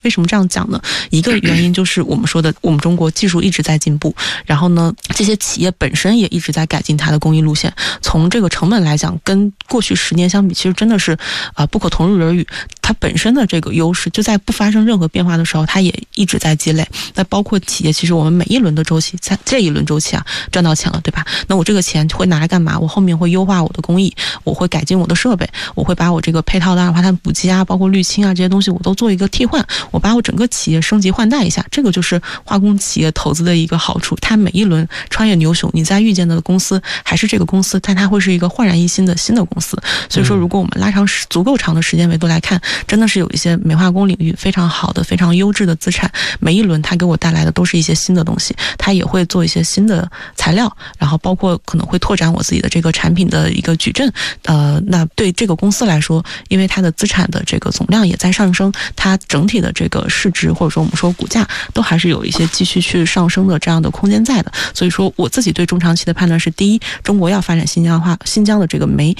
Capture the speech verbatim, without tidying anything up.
为什么这样讲呢？一个原因就是我们说的，我们中国技术一直在进步，然后呢，这些企业本身也一直在改进它的工艺路线。从这个成本来讲，跟过去十年相比，其实真的是啊、呃、不可同日而语。它本身的这个优势，就在不发生任何变化的时候，它也一直在积累。那包括企业，其实我们每一轮的周期，在这一轮周期啊，赚到钱了，对吧？那我这个钱会拿来干嘛？我后面会优化我的工艺，我会改进我的设备，我会把我这个配套的二氧化碳补给啊，包括滤清啊这些东西，我都做一个替换。我把我整个企业升级换代一下，这个就是化工企业投资的一个好处。它每一轮穿越牛熊，你在遇见的公司还是这个公司，但它会是一个焕然一新的新的公司。所以说，如果我们拉长足够长的时间维度来看，真的是有一些煤化工领域非常好的、非常优质的资产，每一轮它给我带来的都是一些新的东西。它也会做一些新的材料，然后包括可能会拓展我自己的这个产品的一个矩阵。呃，那对这个公司来说，因为它的资产的这个总量也在上升，它整体的这个市值或者说我们说股价都还是有一些继续去上升的这样的空间在的。所以说我自己对中长期的判断是：第一，中国要发展新疆化，新疆的这个煤